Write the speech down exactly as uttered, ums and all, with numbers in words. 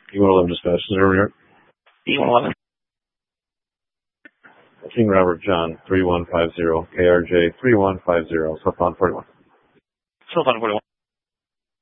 E one eleven dispatch, is earlier. E one eleven. King Robert John, three one five zero, K R J three one five zero, cell phone forty-one. Cell phone forty-one.